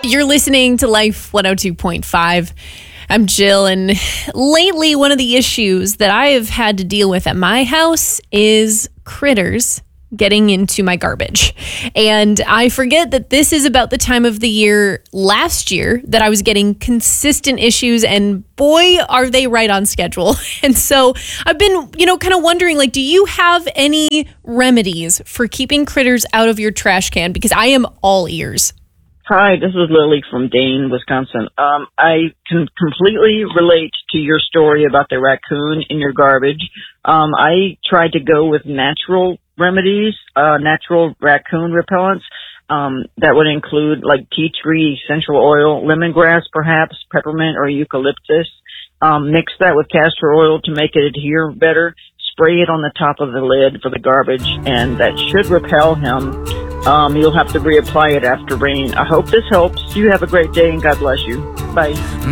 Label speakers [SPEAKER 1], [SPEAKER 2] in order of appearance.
[SPEAKER 1] You're listening to Life 102.5. I'm Jill, and lately one of the issues that I have had to deal with at my house is critters getting into my garbage. And I forget that this is about the time of the year last year that I was getting consistent issues, and boy, are they right on schedule. And so I've been, kind of wondering, do you have any remedies for keeping critters out of your trash can? Because I am all ears.
[SPEAKER 2] Hi, this is Lily from Dane, Wisconsin. I can completely relate to your story about the raccoon in your garbage. I tried to go with natural remedies, natural raccoon repellents. That would include tea tree essential oil, lemongrass perhaps, peppermint or eucalyptus. Mix that with castor oil to make it adhere better. Spray it on the top of the lid for the garbage, and that should repel him. You'll have to reapply it after rain. I hope this helps. You have a great day, and God bless you. Bye.